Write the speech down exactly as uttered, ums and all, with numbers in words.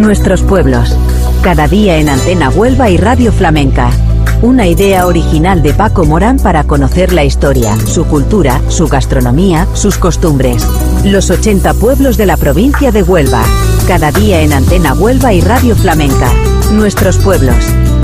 Nuestros pueblos. Cada día en Antena Huelva y Radio Flamenca. Una idea original de Paco Morán para conocer la historia, su cultura, su gastronomía, sus costumbres. Los ochenta pueblos de la provincia de Huelva. Cada día en Antena Huelva y Radio Flamenca. Nuestros pueblos.